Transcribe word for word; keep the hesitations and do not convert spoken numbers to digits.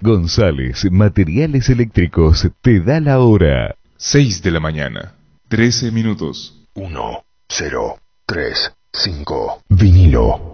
González Materiales Eléctricos te da la hora. seis de la mañana, trece minutos. uno, cero, tres, cinco. Vinilo.